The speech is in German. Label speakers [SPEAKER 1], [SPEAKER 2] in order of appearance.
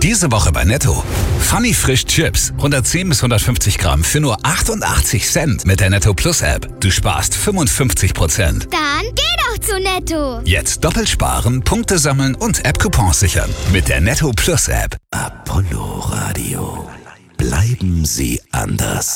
[SPEAKER 1] Diese Woche bei Netto. Funny Frisch Chips, 110 bis 150 Gramm für nur 88 Cent mit der Netto Plus App. Du sparst 55%.
[SPEAKER 2] Dann geh doch zu Netto.
[SPEAKER 1] Jetzt doppelt sparen, Punkte sammeln und App-Coupons sichern. Mit der Netto Plus App.
[SPEAKER 3] Apollo Radio. Bleiben Sie anders.